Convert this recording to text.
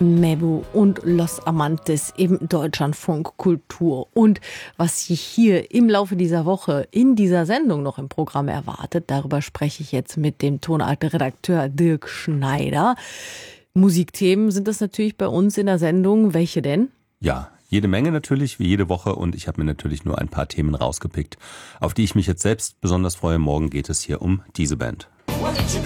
Mebu und Los Amantes im Deutschlandfunk Kultur. Und was Sie hier im Laufe dieser Woche in dieser Sendung noch im Programm erwartet, darüber spreche ich jetzt mit dem Tonart-Redakteur Dirk Schneider. Musikthemen sind das natürlich bei uns in der Sendung. Welche denn? Ja, jede Menge natürlich, wie jede Woche. Und ich habe mir natürlich nur ein paar Themen rausgepickt, auf die ich mich jetzt selbst besonders freue. Morgen geht es hier um diese Band.